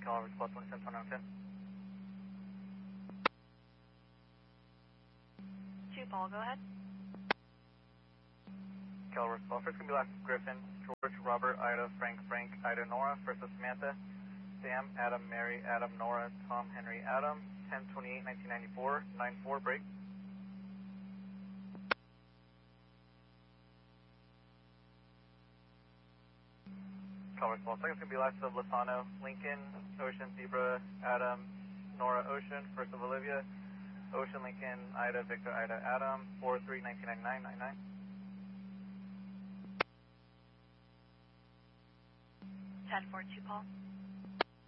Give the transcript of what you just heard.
Calvert, plus 27, 10. 2 Paul, go ahead. Calvert, well, first going to be last Griffin, George, Robert, Ida, Frank, Ida, Nora, first of Samantha, Sam, Adam, Mary, Adam, Nora, Tom, Henry, Adam, 10/28/1994, 9-4, break. Calvert, well, second's going to be last of Lozano, Lincoln, Ocean, Zebra, Adam, Nora, Ocean, first of Olivia, Ocean, Lincoln, Ida, Victor, Ida, Adam, 4/3/1999, 99. 10-4, 2 Paul.